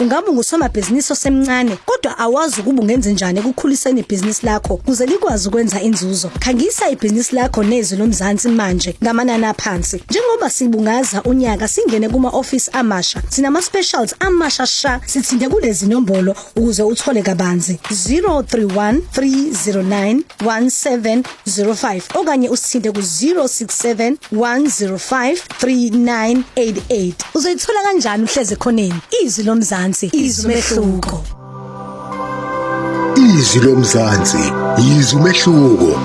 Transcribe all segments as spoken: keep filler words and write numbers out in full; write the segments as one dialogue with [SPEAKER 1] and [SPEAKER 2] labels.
[SPEAKER 1] Ungabe ngusomabhizinisi osemncane kodwa awazi ukuba ungenze njani ekukhuliseni ibhizinisi lakho kuze likwazi ukwenza inzuzo. Khangisa ibhizinisi lakho nezwi lomzansi manje ngamanani aphansi. Njengoba sibungaza unyaka singene kuma office amasha, sinama specials amasha sha. Sithinte kulezi nombolo ukuze uthole kabanzi zero three one three zero nine one seven zero five okanye usithinte ku zero six seven one zero five three nine eight eight. Uzoyithola kanjani uhleze khoneni? Izwi lomzansi, izwi umehluko.
[SPEAKER 2] Izwi lomzansi, izwi umehluko.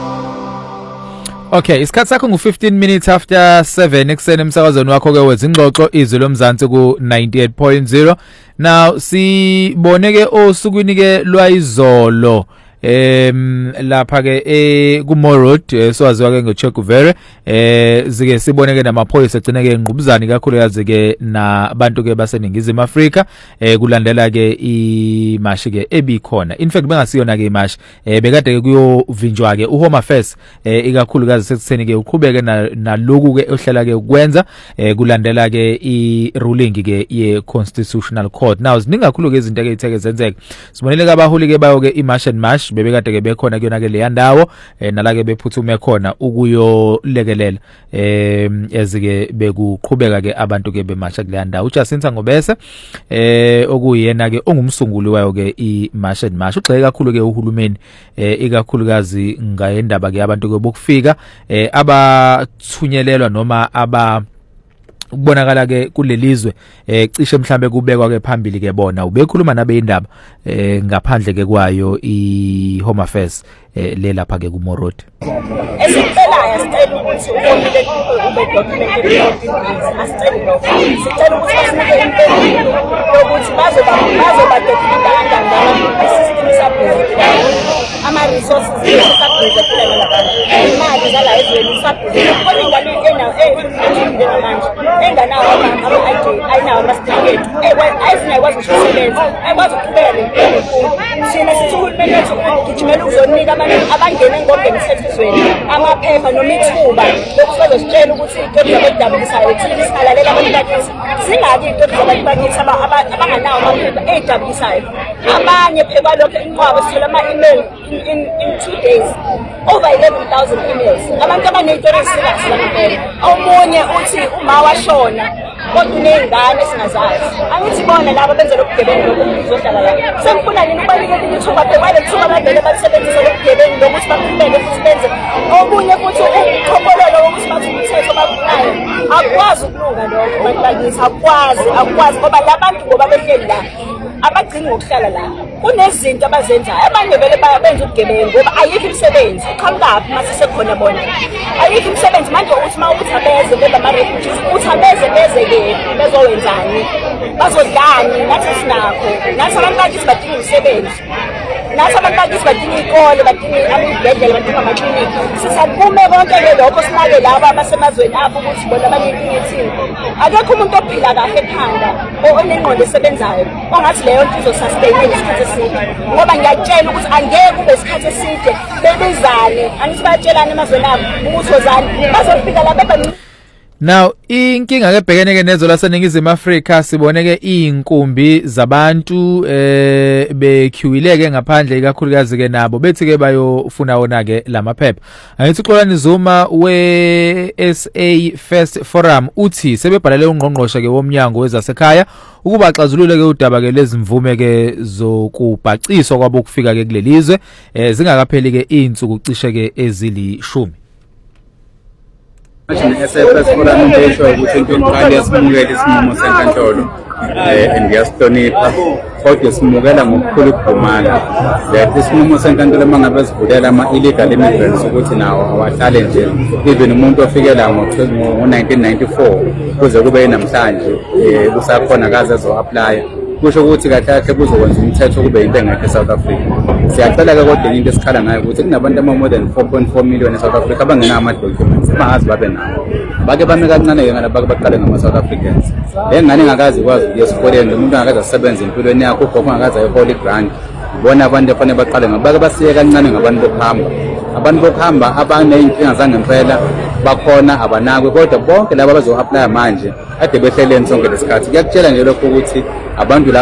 [SPEAKER 3] Okay, isikhathi sakho ngu fifteen minutes after seven ekseni emsakazweni wakho ke wezingxoxo izwi lomzansi ku ninety-eight point zero. Now sibone ke osukwini ke lwayizolo em lapha ke e ku Morod swaziwa ke ngoChekuvere eh zike siboneke namaphoyisa egcina ke ngqubuzani kakhulu yazi ke nabantu ke baseningizimu Afrika eh kulandela ke imashi ke ebikhona. In fact bengasiyona ke imashi eh bekade ke kuyovinjwa ke uHome Affairs eh ikakhulu kazi sekutheni ke uqhubeke naloku ke ohlela ke ukwenza eh kulandela ke i ruling ke ye Constitutional Court. Now ziningakhulu ke izinto ke itheke zenzeka. Sibonile ke abaholi ke bayo ke imarch and march bebekade ke bekhona kuyona ke leya ndawo eh nala ke bephuthume khona ukuyolekelela eh ezike bekuqhubeka ke abantu ke bemasha kuleya ndawo. uJacinta Ngobese eh okuyena ke ongumsunguli wayo ke imarch and march ugxeke kakhulu ke uhulumeni eh ikakhulukazi ngayendaba ke abantu ke bokufika eh abathunyelelwa noma aba ukubonakala ke kulelizwe eh cishe mhlambe kubekwa ke phambili ke bona ubekhuluma nabe indaba eh ngaphandle ke kwayo iHome Affairs eh le lapha ke ku Morod.
[SPEAKER 4] Esicelayo sicela ukuthi ufonele ube documented asicela ukuthi sicela ukuthi basinike impendulo yokuthi bazoba bazoba documented kanjani isystem sabhizi ama resources sabhizi kulela labantu imali zala ezweni sabhizi khona ingane enayo efunde manje enganawo ama I D ayinawo ama-certificate ayifuna ikwazi ukusebenza ayikwazi ukuqhubeka nemfundo. Thina sithi uhulumeni wethu ugijimela ukuzonika abantu abangena engqondweni emthethweni amaphepha noma ithuba lokuthi bazositshela ukuthi iy'tori zabayidabulisayo thina singalalela abantu bakithi zingaki iy'tori zabantu bakithi abanganawo amaphepha ey'dabulisayo. Abanye phe kwalokho inqwaba sithola ama-email in in two days over eleven thousand emails abantu abaney'tori ezisikazi zampela. Omunye uthi uma washona kodwa uney'ngane esingazazi angithi bona laba benza lobugebengu lokuzohlala la sekufuna nini ubanikele ithuba phe kwale thuba bavele balisebenzisa lobugebengu lokuthi baqhubeke futhi benze okunye futhi uqhobololo wokuthi bathi umthetho bakunayo akwazi ukulunga lokho abantu bakithi akwazi akwazi ngoba labantu ngoba behleli la abagcini ngokuhlala la kunezinto abazenzayo abanye vele bayenza ubugebengu ngoba ayikho imisebenzi uqhamukapi mase sekhona bona ayikho imisebenzi manje uthi uma uthi abeze beba ama-refugees uthi abeze beze-ke bezowenzani bazodlani nathi sinakho nathi abantu bakithi badinga imisebenzi nathi abantu bakithi badinga iy'kole badinga amibhedlela badinga amaklinikhi sisakume konke-ke lokho sinake laba abasemazweni abo ukuthi bona banenkinga ethini. Akekho umuntu ophila kahle ekhanda onengqondo esebenzayo ongathi leyo nto izosustain isikhathi eside ngoba ngiyatshela ukuthi angeke kube isikhathi eside bebizane angithi bayatshelana emazweni abo ukuthi wozani bazofika la beba.
[SPEAKER 3] Now inkinga ke bhekene ke nezo laseningizimu Afrika sibone ke inkumbi zabantu eh bequeueleke ngaphandle ikakhulukazi ke nabo bethi ke bayofuna wona ke lamaphepha. Angithi uXolani Zuma we S A First Forum uthi sebebhalele ungqongqoshe ke womnyango wezasekhaya ukuba axazulule ke udaba ke lezimvume ke zokubhaciswa kwabo ukufika ke kulelizwe eh zingakapheli ke insuku cishe ke ezilishumi.
[SPEAKER 5] S A First Forum ngisho ukuthi into enkulu yasimukela isinqumo senkantolo eh ngiyasihlonipha kodwa simukela ngokukhulu ukudumala. That isinqumo senkantolo mangabe sivulela ama illegal immigrants ukuthi nawo awahlale nje even umuntu ofikela ngo nineteen ninety-four kuze kube namhlanje eh usakhona kaze ezo apply kusho ukuthi kahle kahle kuzokwenza umthetho kube into engekho eSouth Africa. Siyacela ke kodwa into esikhala ngayo ukuthi kunabantu ama more than four point four million eSouth Africa abangenawo ama documents bangazi babe nawo bake bame kancane ke ngalaba baqale ngama South Africans. Le ngane engakazi kwazi yesikoleni umuntu angakazi asebenza empilweni yakho ugogo angakazi ayihole grant bona abantu efanele baqale ngabake basiye kancane ngabantu bokuhamba abantu bokuhamba abaneyinkinga zangempela bakhona abanakwe kodwa bonke laba bazo apply manje ade behleleni sonke lesikhathi. Kuyakutshela nje lokho ukuthi abantu